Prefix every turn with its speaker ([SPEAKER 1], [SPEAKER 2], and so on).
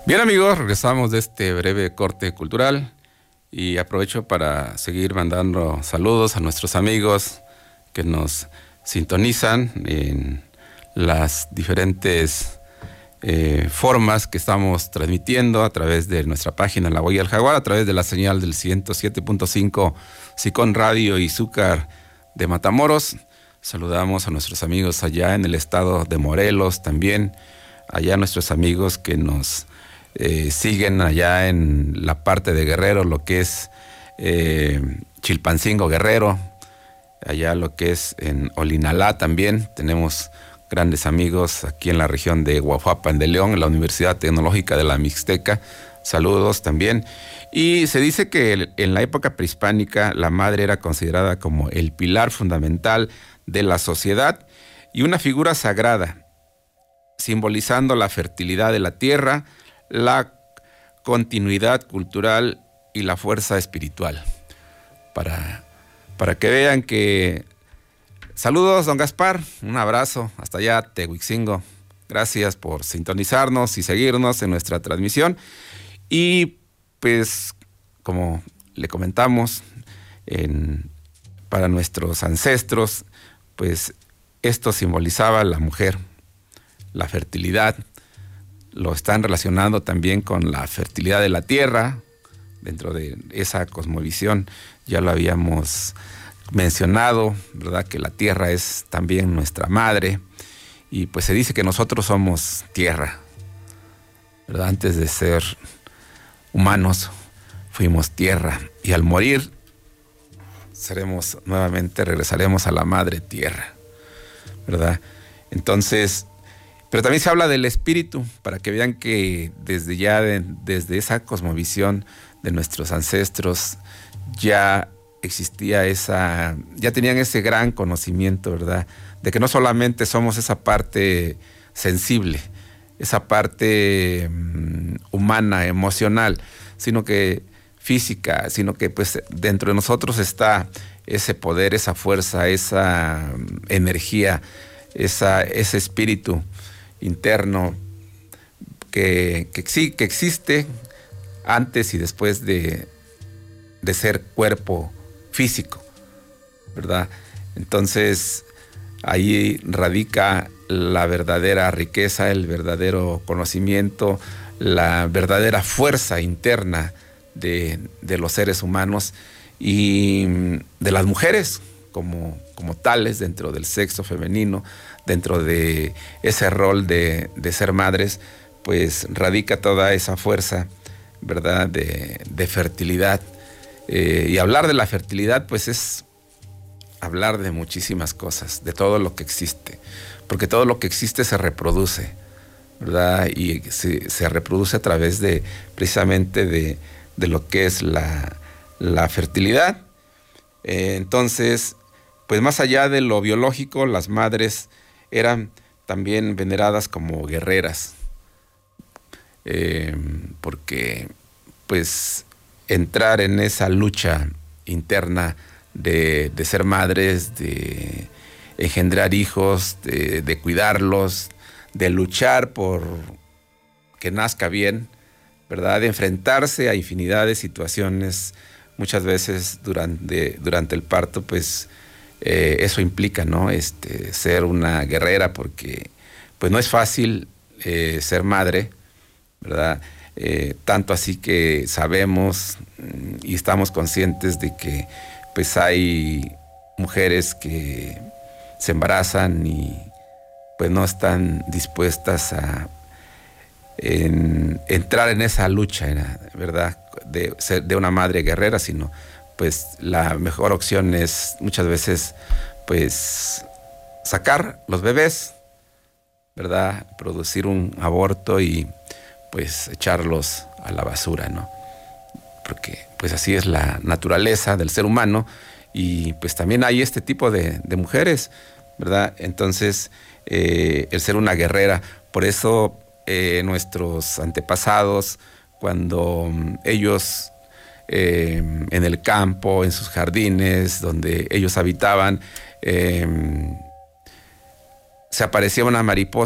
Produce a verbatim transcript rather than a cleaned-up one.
[SPEAKER 1] Bien, amigos, regresamos de este breve corte cultural y aprovecho para seguir mandando saludos a nuestros amigos que nos sintonizan en las diferentes eh, formas que estamos transmitiendo a través de nuestra página La Huella del Jaguar, a través de la señal del ciento siete punto cinco Sicón Radio y Zúcar de Matamoros. Saludamos a nuestros amigos allá en el estado de Morelos también, allá nuestros amigos que nos eh, siguen allá en la parte de Guerrero, lo que es eh, Chilpancingo Guerrero, allá lo que es en Olinalá también. Tenemos grandes amigos aquí en la región de Guajuapan de León, en la Universidad Tecnológica de la Mixteca. Saludos también. Y se dice que en la época prehispánica la madre era considerada como el pilar fundamental de la sociedad y una figura sagrada, simbolizando la fertilidad de la tierra, la continuidad cultural y la fuerza espiritual. Para, para que vean que... Saludos, don Gaspar, un abrazo hasta allá, Tehuixingo. Gracias por sintonizarnos y seguirnos en nuestra transmisión. Y pues, como le comentamos, en, para nuestros ancestros, pues esto simbolizaba la mujer, la fertilidad. Lo están relacionando también con la fertilidad de la tierra. Dentro de esa cosmovisión ya lo habíamos mencionado, ¿verdad? Que la tierra es también nuestra madre. Y pues se dice que nosotros somos tierra, ¿verdad? Antes de ser humanos fuimos tierra. Y al morir seremos nuevamente, regresaremos a la madre tierra, ¿verdad? Entonces... Pero también se habla del espíritu, para que vean que desde ya, de, desde esa cosmovisión de nuestros ancestros, ya existía esa, ya tenían ese gran conocimiento, ¿verdad? De que no solamente somos esa parte sensible, esa parte um, humana, emocional, sino que física, sino que pues dentro de nosotros está ese poder, esa fuerza, esa um, energía, esa, ese espíritu interno que, que sí, que existe antes y después de, de ser cuerpo físico, ¿verdad? Entonces, ahí radica la verdadera riqueza, el verdadero conocimiento, la verdadera fuerza interna de, de los seres humanos y de las mujeres como, como tales dentro del sexo femenino. Dentro de ese rol de, de ser madres, pues radica toda esa fuerza, ¿verdad? De, de fertilidad. Eh, y hablar de la fertilidad, pues es hablar de muchísimas cosas, de todo lo que existe. Porque todo lo que existe se reproduce, ¿verdad? Y se, se reproduce a través de, precisamente, de, de lo que es la, la fertilidad. Eh, entonces, pues más allá de lo biológico, las madres eran también veneradas como guerreras, eh, porque pues entrar en esa lucha interna de, de ser madres, de engendrar hijos, de, de cuidarlos, de luchar por que nazca bien, ¿verdad? De enfrentarse a infinidad de situaciones, muchas veces durante, durante el parto, pues Eh, eso implica, ¿no? Este, ser una guerrera, porque pues no es fácil eh, ser madre, ¿verdad? Eh, tanto así que sabemos mm, y estamos conscientes de que pues hay mujeres que se embarazan y pues no están dispuestas a en, entrar en esa lucha, ¿verdad? De ser de una madre guerrera, sino pues la mejor opción es muchas veces pues sacar los bebés, ¿verdad? Producir un aborto y pues echarlos a la basura, ¿no? Porque pues así es la naturaleza del ser humano y pues también hay este tipo de, de mujeres, ¿verdad? Entonces eh, el ser una guerrera, por eso eh, nuestros antepasados, cuando ellos Eh, en el campo, en sus jardines, donde ellos habitaban, eh, se aparecía una mariposa